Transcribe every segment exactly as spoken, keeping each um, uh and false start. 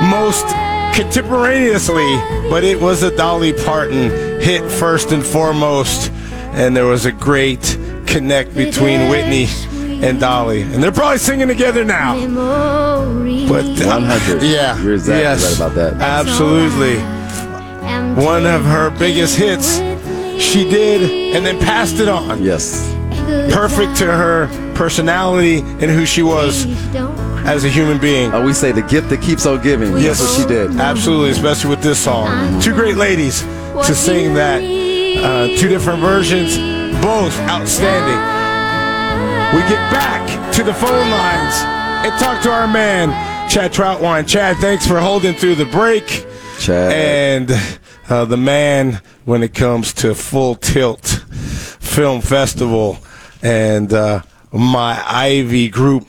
most contemporaneously, but it was a Dolly Parton hit first and foremost, and there was a great connect between Whitney and Dolly, and they're probably singing together now. But uh, one hundred. Yeah, you're exactly yes, right about that. Absolutely. One of her biggest hits, she did, and then passed it on. Yes. Perfect to her personality and who she was as a human being. Uh, we say the gift that keeps on giving. Yes, That's what she did. Absolutely, especially with this song. Two great ladies to sing that. Uh, two different versions, both outstanding. We get back to the phone lines and talk to our man, Chad Troutwine. Chad, thanks for holding through the break. Chad. And uh, the man when it comes to Full Tilt Film Festival and uh, my Ivy group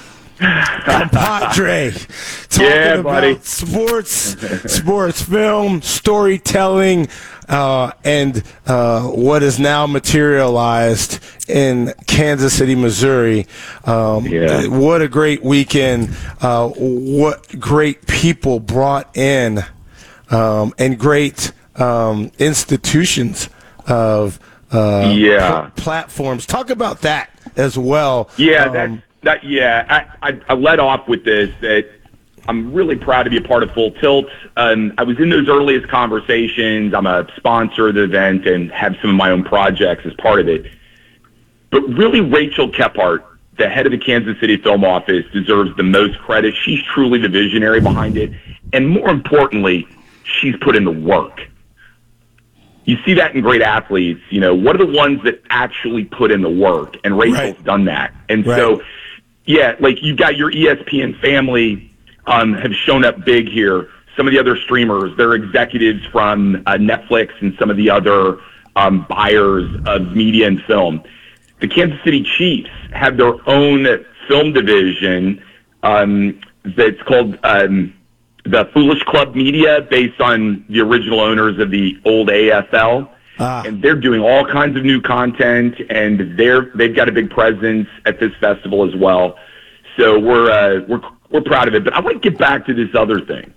compadre, talking yeah, about buddy. sports, sports film, storytelling, uh, and uh, what is now materialized in Kansas City, Missouri. Um, Yeah. What a great weekend! Uh, what great people brought in, um, and great um, institutions of uh, Yeah. pl- platforms. Talk about that as well. Yeah, Um, that's that. Yeah, I, I I led off with this that I'm really proud to be a part of Full Tilt. Um, I was in those earliest conversations. I'm a sponsor of the event and have some of my own projects as part of it. But really, Rachel Kephart, the head of the Kansas City Film Office, deserves the most credit. She's truly the visionary behind it, and more importantly, she's put in the work. You see that in great athletes. You know, what are the ones that actually put in the work? And Rachel's Right. done that. And Right. so, yeah, like you've got your E S P N family um, have shown up big here. Some of the other streamers, they're executives from uh, Netflix and some of the other um, buyers of media and film. The Kansas City Chiefs have their own film division um, that's called um, the Foolish Club Media, based on the original owners of the old A F L. Ah. And they're doing all kinds of new content, and they're they've got a big presence at this festival as well. So we're uh, we're we're proud of it. But I want to get back to this other thing.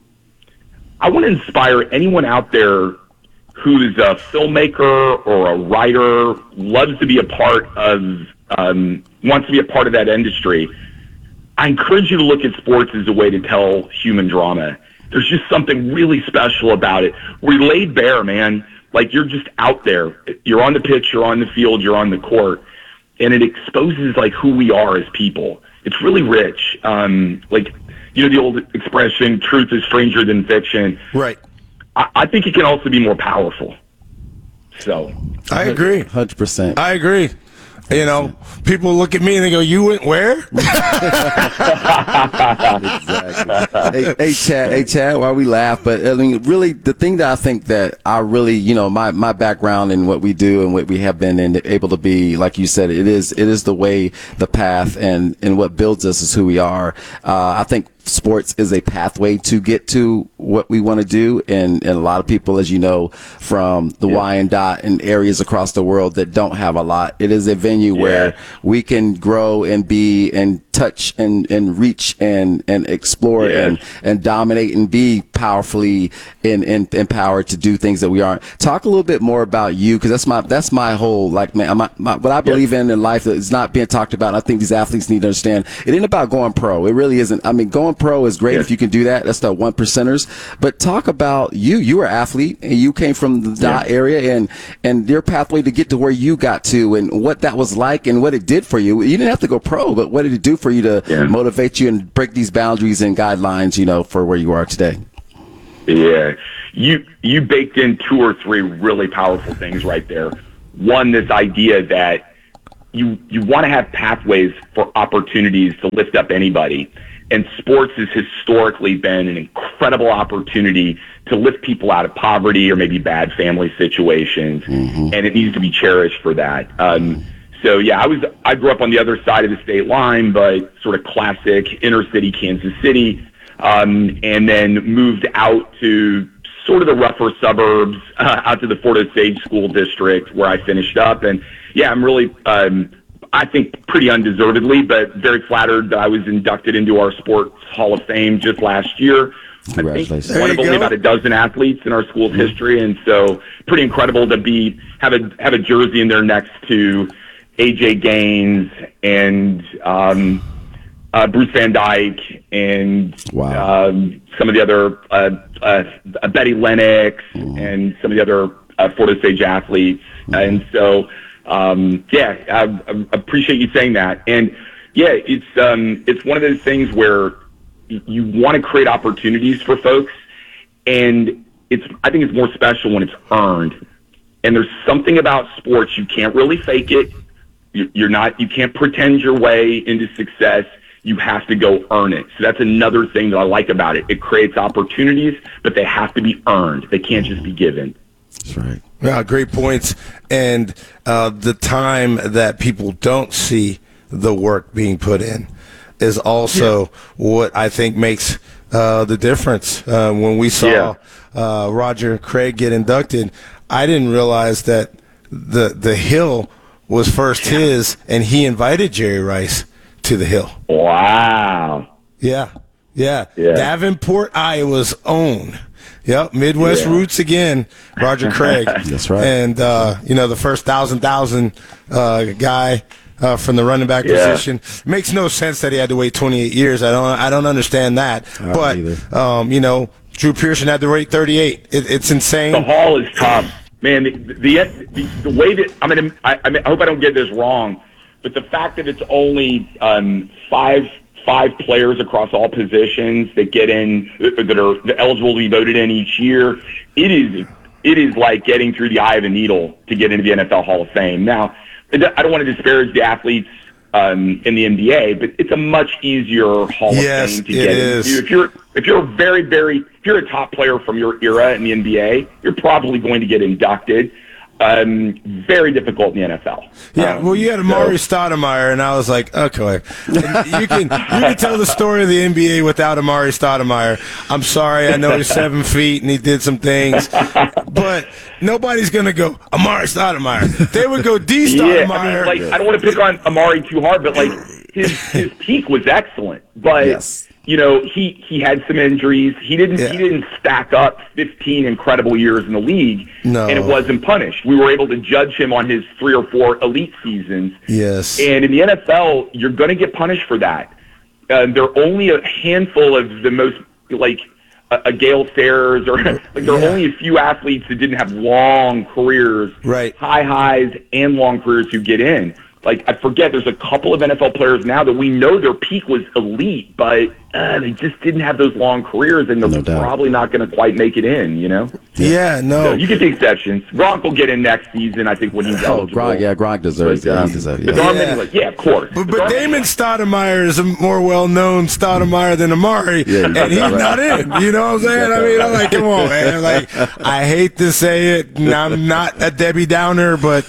I want to inspire anyone out there who's a filmmaker or a writer, loves to be a part of, um, wants to be a part of that industry. I encourage you to look at sports as a way to tell human drama. There's just something really special about it. We're laid bare, man. Like, you're just out there. You're on the pitch, you're on the field, you're on the court, and it exposes, like, who we are as people. It's really rich. Um, like, you know, the old expression, truth is stranger than fiction. Right. I, I think it can also be more powerful. So I agree. one hundred percent. I agree. You know, people look at me and they go, "You went where?" Exactly. hey, hey, Chad, hey, Chad, while we laugh, but I mean, really, the thing that I think that I really, you know, my, my background and what we do and what we have been and able to be, like you said, it is, it is the way, the path, and, and what builds us is who we are. Uh, I think sports is a pathway to get to what we want to do, and, and a lot of people, as you know, from the yeah. Wyandotte and areas across the world that don't have a lot, it is a venue yeah. where we can grow and be and touch and, and reach and, and explore yeah. and, and dominate and be powerfully in, in, empowered to do things that we aren't. Talk a little bit more about you, because that's my that's my whole, like, man, my, my, what I believe yeah. in in life is not being talked about. And I think these athletes need to understand it ain't about going pro. It really isn't. I mean, going pro is great yeah. if you can do that. That's the one percenters. But talk about you. You were an athlete, and you came from the dot yeah. area, and and your pathway to get to where you got to, and what that was like, and what it did for you. You didn't have to go pro, but what did it do for you to yeah. motivate you and break these boundaries and guidelines, you know, for where you are today? Yeah, you you baked in two or three really powerful things right there. One, this idea that you you want to have pathways for opportunities to lift up anybody. And sports has historically been an incredible opportunity to lift people out of poverty or maybe bad family situations, mm-hmm. and it needs to be cherished for that. Um, so yeah, I was I grew up on the other side of the state line, but sort of classic inner city Kansas City, um, and then moved out to sort of the rougher suburbs, uh, out to the Fort Osage School District, where I finished up. And yeah, I'm really um, I think pretty undeservedly, but very flattered that I was inducted into our Sports Hall of Fame just last year. Congratulations. I think one of only about a dozen athletes in our school's mm-hmm. history, and so pretty incredible to be have a have a jersey in there next to A J Gaines and um, uh, Bruce Van Dyke and wow. um, some of the other uh, uh, Betty Lennox mm-hmm. and some of the other uh, Florida Stage athletes, mm-hmm. and so. Um, yeah, I, I appreciate you saying that. And yeah, it's, um, it's one of those things where you want to create opportunities for folks, and it's, I think it's more special when it's earned. And there's something about sports, you can't really fake it. You're not, you can't pretend your way into success. You have to go earn it. So that's another thing that I like about it. It creates opportunities, but they have to be earned. They can't just be given. That's right. Yeah, great points. And uh, the time that people don't see the work being put in is also yeah. what I think makes uh, the difference. Uh, when we saw yeah. uh, Roger Craig get inducted, I didn't realize that the the Hill was first yeah. his, and he invited Jerry Rice to the Hill. Wow. Yeah, yeah. yeah. Davenport, Iowa's own. Yep, Midwest yeah. roots again, Roger Craig. That's right. And, uh, you know, the first thousand, thousand uh, guy uh, from the running back yeah. position. Makes no sense that he had to wait twenty-eight years. I don't I don't understand that. I but, um, you know, Drew Pearson had to wait thirty-eight. It, it's insane. The Hall is tough. Man, the the, the, the way that – I mean, I, I mean, I hope I don't get this wrong, but the fact that it's only um, five – five players across all positions that get in, that are eligible to be voted in each year. It is, it is like getting through the eye of a needle to get into the N F L Hall of Fame. Now, I don't want to disparage the athletes um, in the N B A, but it's a much easier Hall yes, of Fame to get is. into. If you're, if you're very, very, if you're a top player from your era in the N B A, you're probably going to get inducted. Um, very difficult in the N F L. Yeah, um, well, you had Amari so. Stoudemire, and I was like, okay, you can you can tell the story of the N B A without Amari Stoudemire. I'm sorry, I know he's seven feet and he did some things, but nobody's gonna go Amari Stoudemire. They would go D Stoudemire. Yeah, I mean, like I don't want to pick on Amari too hard, but like his his peak was excellent, but. Yes. You know, he, he had some injuries. He didn't yeah. he didn't stack up fifteen incredible years in the league, no. and it wasn't punished. We were able to judge him on his three or four elite seasons. Yes. And in the N F L, you're going to get punished for that. Uh, there are only a handful of the most, like, a, a Gale Sayers, or like there yeah. are only a few athletes that didn't have long careers, right. high highs and long careers who get in. Like, I forget, there's a couple of N F L players now that we know their peak was elite, but uh, they just didn't have those long careers, and they're no probably not going to quite make it in, you know? Yeah, no. So you get the exceptions. Gronk will get in next season, I think, when he's oh, eligible. Gronk, yeah, Gronk deserves but, it. Um, He deserves, but yeah. there are Yeah. many, like, yeah, of course. But, but Damon Stoudemire is a more well-known Stoudemire than Amari, Yeah, and he's right. not in. You know what I'm saying? I mean, I'm like, come on, man. Like, I hate to say it, and I'm not a Debbie Downer, but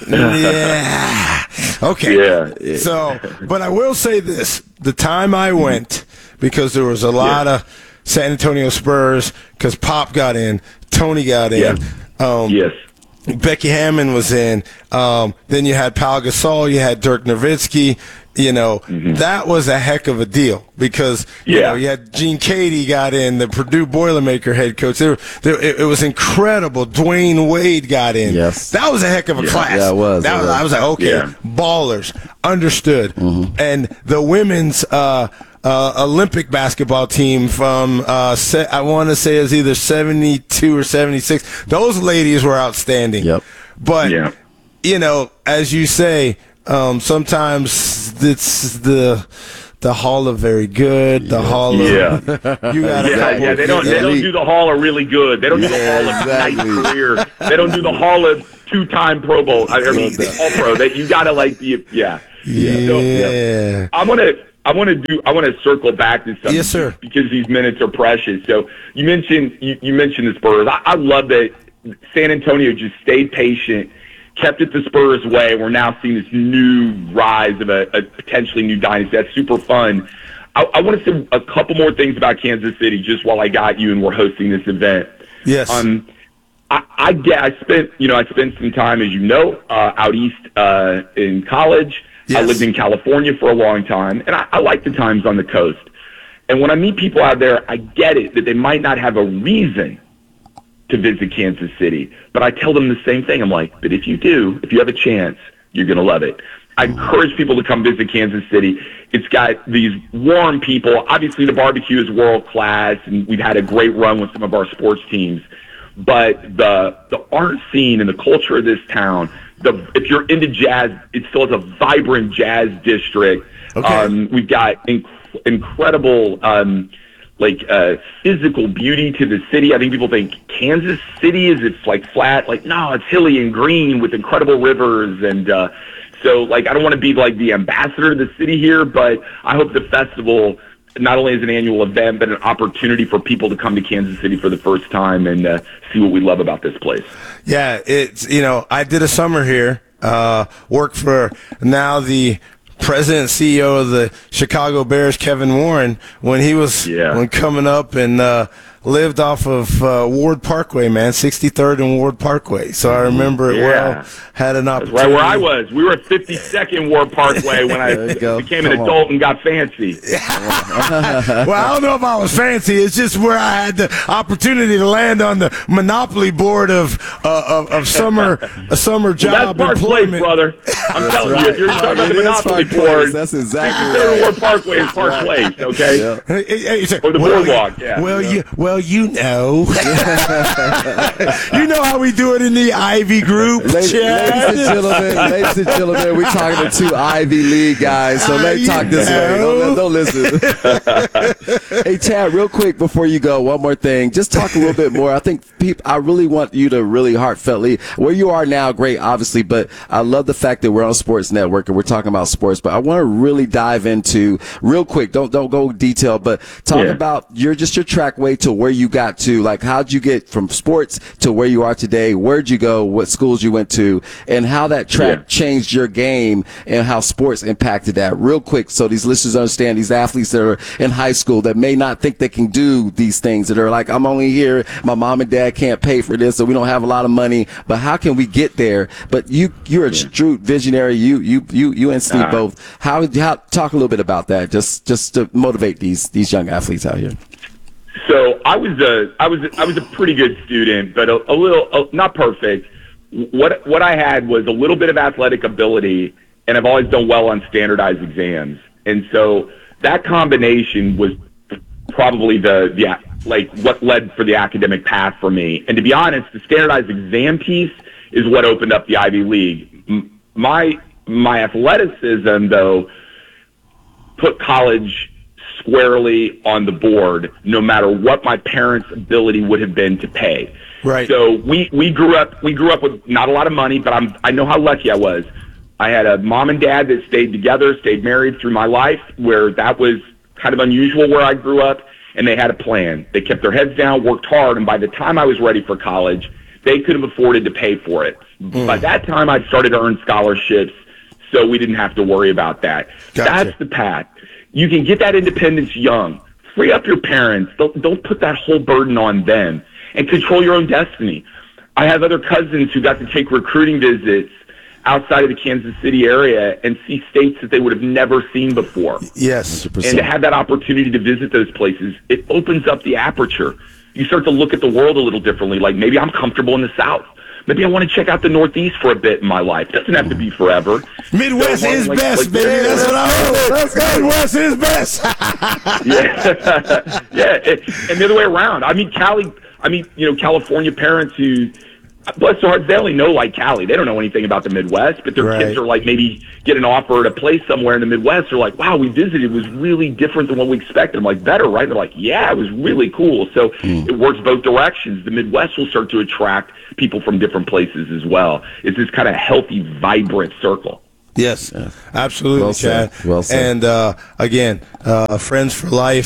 yeah. Okay. Yeah. So, but I will say this. The time I went, because there was a lot yeah. of San Antonio Spurs, because Pop got in, Tony got in. Yeah. Um, yes. Becky Hammond was in. Um, then you had Pal Gasol, you had Dirk Nowitzki. You know, mm-hmm. that was a heck of a deal because, you yeah. know, you had Gene Cady got in, the Purdue Boilermaker head coach. There, there, it, it was incredible. Dwayne Wade got in. Yes. That was a heck of a yeah. class. Yeah, it was. That it was, was. I was like, okay, Yeah. ballers, understood. Mm-hmm. And the women's uh, uh, Olympic basketball team from, uh, se- I want to say it was either seventy-two or seventy-six. Those ladies were outstanding. Yep. But, Yeah. you know, as you say, um, sometimes it's the the Hall of Very Good, the Hall of Yeah. you gotta Yeah, yeah, they don't they don't do the Hall of Really Good. They don't do the Yeah, Hall of exactly. Nice Career. They don't do the Hall of Two-Time Pro Bowl. I mean, All Pro. That you gotta like be yeah. Yeah. So, yeah. I want to I want to do I want to circle back to something. Yes, sir. Because these minutes are precious. So you mentioned you, you mentioned the Spurs. I, I love that San Antonio just stayed patient, kept it the Spurs way. We're now seeing this new rise of a, a potentially new dynasty. That's super fun. I, I want to say a couple more things about Kansas City just while I got you and we're hosting this event. Yes. Um, I, I, I spent, you know, I spent some time, as you know, uh, out east uh, in college. Yes. I lived in California for a long time, and I, I like the times on the coast. And when I meet people out there, I get it that they might not have a reason to visit Kansas City, but I tell them the same thing. I'm like, but if you do, if you have a chance, you're going to love it. I encourage people to come visit Kansas City. It's got these warm people. Obviously, the barbecue is world class, and we've had a great run with some of our sports teams. But the the art scene and the culture of this town, the if you're into jazz, it still has a vibrant jazz district. Okay. Um, we've got inc- incredible um, like uh, physical beauty to the city. I think people think Kansas City is it's like flat. Like no, it's hilly and green with incredible rivers and. Uh, So, like, I don't want to be, like, the ambassador of the city here, but I hope the festival not only is an annual event, but an opportunity for people to come to Kansas City for the first time and uh, see what we love about this place. Yeah, it's, you know, I did a summer here, uh, worked for now the president and C E O of the Chicago Bears, Kevin Warren, when he was yeah. when coming up and uh, lived off of uh, Ward Parkway, man, sixty-third and Ward Parkway. So I remember it yeah. well. Had an opportunity. That's right where I was. We were at fifty-second Ward Parkway when I became Come an on. adult and got fancy. Well, I don't know if I was fancy. It's just where I had the opportunity to land on the monopoly board of uh, of, of summer a summer Well, job that's Park Place, employment. brother. I'm telling right. you, if you're talking about It the is monopoly Park Place. board, That's exactly fifty-third right. Ward Parkway is Park Place, okay? Yeah. Hey, hey, hey, say, Or the well, boardwalk, yeah. Well, Yeah. you well you know, you know how we do it in the Ivy group, Ladies, Chad. ladies and gentlemen, ladies and gentlemen, we're talking to two Ivy League guys, so let's You talk this way. know. Don't, don't listen. Hey, Chad, real quick before you go, one more thing. Just talk a little bit more. I think people, I really want you to really heartfeltly, where you are now, great, obviously, but I love the fact that we're on Sports Network and we're talking about sports, but I want to really dive into, real quick, don't don't go detail, but talk Yeah. about your just your track way to where you got to. Like, how'd you get from sports to where you are today? Where'd you go? What schools you went to? And how that track Yeah. changed your game and how sports impacted that, real quick, so these listeners understand, these athletes that are in high school that may not think they can do these things, that are like, I'm only here, my mom and dad can't pay for this, so we don't have a lot of money, but how can we get there? But you, you're a Yeah. true visionary. You, you, you, you and Steve Uh-huh. both. How, how, talk a little bit about that, just, just to motivate these, these young athletes out here. So I was a I was a, I was a pretty good student, but a, a little uh, not perfect. What what I had was a little bit of athletic ability, and I've always done well on standardized exams. And so that combination was probably the the like what led for the academic path for me. And to be honest, the standardized exam piece is what opened up the Ivy League. M- My my athleticism though put college squarely on the board, no matter what my parents' ability would have been to pay. Right. So we, we grew up we grew up with not a lot of money, but I'm I know how lucky I was. I had a mom and dad that stayed together, stayed married through my life, where that was kind of unusual where I grew up, and they had a plan. They kept their heads down, worked hard, and by the time I was ready for college, they could have afforded to pay for it. Mm. By that time, I'd started to earn scholarships, so we didn't have to worry about that. Gotcha. That's the path. You can get that independence young. Free up your parents. Don't, don't put that whole burden on them, and control your own destiny. I have other cousins who got to take recruiting visits outside of the Kansas City area and see states that they would have never seen before. Yes. And to have that opportunity to visit those places, it opens up the aperture. You start to look at the world a little differently. Like, maybe I'm comfortable in the South. Maybe I want to check out the Northeast for a bit in my life. It doesn't have to be forever. Midwest So, is like- best, like- baby. That's what I heard. Midwest is best. Yeah, yeah, it- and the other way around. I mean, Cali. I mean, you know, California parents who, bless their hearts, they only know like Cali. They don't know anything about the Midwest, but their Right. kids are like maybe get an offer to play somewhere in the Midwest. They're like, wow, we visited. It was really different than what we expected. I'm like, better, right? They're like, yeah, it was really cool. So it works both directions. The Midwest will start to attract people from different places as well. It's this kind of healthy, vibrant circle. Yes, absolutely, Well said. Chad. Well said. And uh, again, uh, friends for life.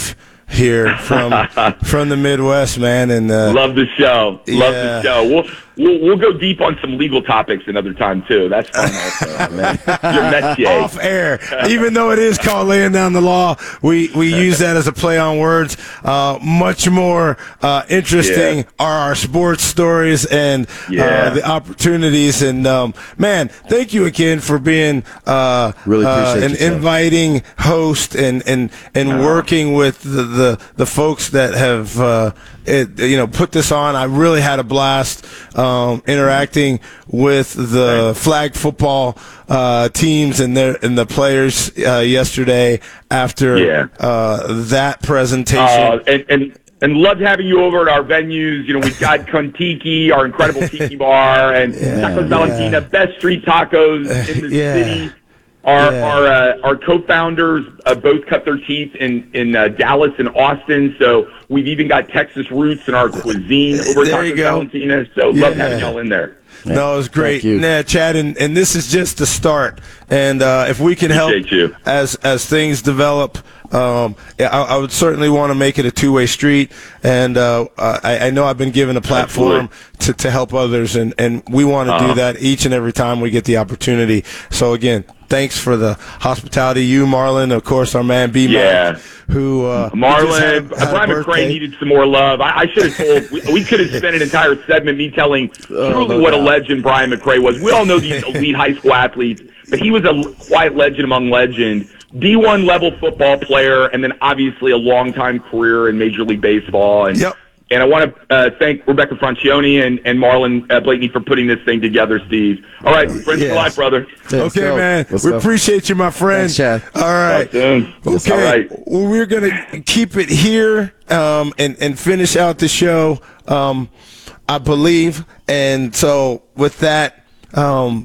here from from the Midwest, man. And uh, love the show. Love yeah. the show. We'll, we'll we'll go deep on some legal topics another time too. That's fun also, man. Your métier. Off air, even though it is called laying down the law, we we use that as a play on words. Uh, much more uh, interesting Yeah. are our sports stories and Yeah. uh, the opportunities. And um, man, thank you again for being uh, Really uh, appreciate an you, Chad. inviting host and and and working with the, the the folks that have uh, it, you know put this on. I really had a blast um, interacting with the flag football uh, teams and their and the players uh, yesterday after Yeah. uh, that presentation. Uh, and, and and loved having you over at our venues. You know, we've got Kontiki, our incredible tiki bar, and Tacos Valentina, best street tacos in the Yeah. city. Our Yeah. our uh, our co-founders uh, both cut their teeth in in uh, Dallas and Austin, so we've even got Texas roots in our cuisine over at There you Tacos go. Valentina. So love Yeah. having y'all in there. No, it was great. Thank you. Nah, Chad, and, and this is just the start. And uh, if we can help Appreciate you. as as things develop, um, yeah, I, I would certainly want to make it a two-way street. And uh, I, I know I've been given a platform to, to help others, and, and we want to Uh-huh. do that each and every time we get the opportunity. So, again, thanks for the hospitality. You, Marlon, of course, our man B-Mac, Yeah. who uh, just Marlon, had a- had a Brian McCray birthday. needed some more love. I, I should have told. We, we could have spent an entire segment me telling truly no what a doubt. legend Brian McCray was. We all know these elite high school athletes, but he was a quiet legend among legends. D one level football player, and then obviously a long-time career in Major League Baseball. And Yep. and I want to uh, thank Rebecca Francione and, and Marlon uh, Blakeney for putting this thing together, Steve. All right, friends Yes. for life, brother. Let's Okay, go. man. Let's we go. appreciate you, my friend. Thanks, Chad. All right. Talk soon. Okay. All right. Well, we're going to keep it here um, and, and finish out the show, um, I believe. And so with that, um,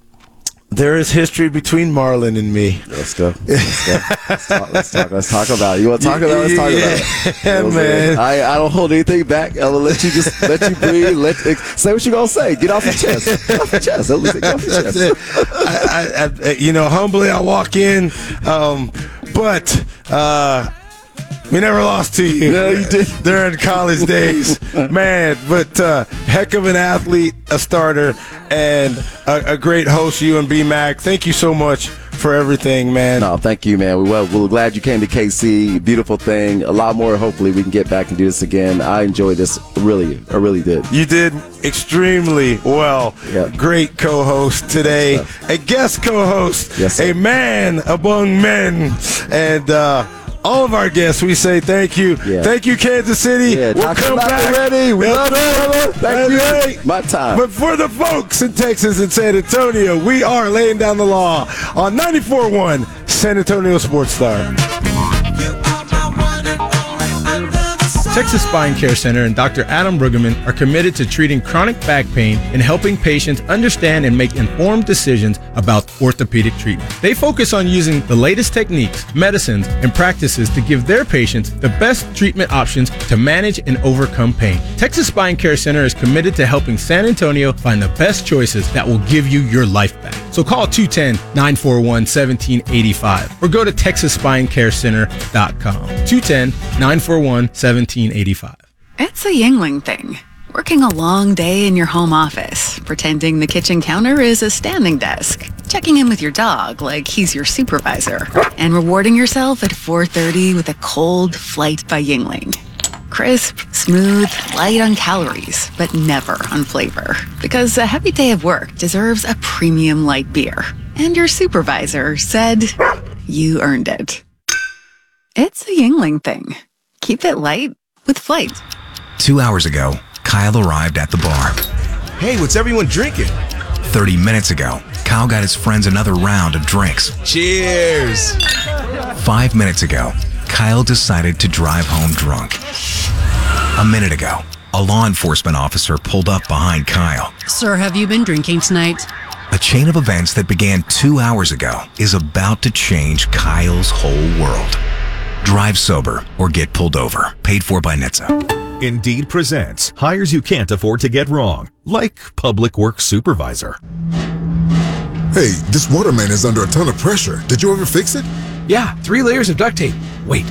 there is history between Marlon and me. Let's go. Let's go. Let's talk. Let's talk. Let's talk about it. You want to talk about it? Let's talk about it. Yeah, You know what I'm saying? man. I, I don't hold anything back. I'll let you just let you breathe. Let say what you gonna say. Get off your chest. Get off your chest. At least get off your That's chest. it. I, I, I, you know, humbly I walk in, um, but uh, we never lost to you. No, you didn't. During college days, man. But uh, heck of an athlete, a starter, and a, a great host. You and B-Mac. Thank you so much for everything, man. No, thank you, man. We well, we're glad you came to K C. Beautiful thing. A lot more. Hopefully, we can get back and do this again. I enjoyed this. Really, I really did. You did extremely well. Yeah. Great co-host today. A guest co-host. Yes, sir. A man among men. And uh, all of our guests, we say thank you. Yeah. Thank you, Kansas City. Yeah, we'll talk come about back. it already. We That's love you, right. brother. Thank you. That's right. My time. But for the folks in Texas and San Antonio, we are laying down the law on ninety-four point one San Antonio Sports Star. Texas Spine Care Center and Doctor Adam Brueggemann are committed to treating chronic back pain and helping patients understand and make informed decisions about orthopedic treatment. They focus on using the latest techniques, medicines, and practices to give their patients the best treatment options to manage and overcome pain. Texas Spine Care Center is committed to helping San Antonio find the best choices that will give you your life back. So call two one zero, nine four one, one seven eight five or go to texas spine care center dot com. two one zero, nine four one, one seven eight five. It's a Yingling thing. Working a long day in your home office, pretending the kitchen counter is a standing desk, checking in with your dog like he's your supervisor, and rewarding yourself at four thirty with a cold Flight by Yingling. Crisp, smooth, light on calories, but never on flavor. Because a heavy day of work deserves a premium light beer. And your supervisor said you earned it. It's a Yingling thing. Keep it light with Flight. Two hours ago, Kyle arrived at the bar. Hey, what's everyone drinking? thirty minutes ago, Kyle got his friends another round of drinks. Cheers! Five minutes ago, Kyle decided to drive home drunk. A minute ago, a law enforcement officer pulled up behind Kyle. Sir, have you been drinking tonight? A chain of events that began two hours ago is about to change Kyle's whole world. Drive sober or get pulled over. Paid for by N H T S A. Indeed presents hires you can't afford to get wrong, like Public Works Supervisor. Hey, this water main is under a ton of pressure. Did you ever fix it? Yeah, three layers of duct tape. Wait,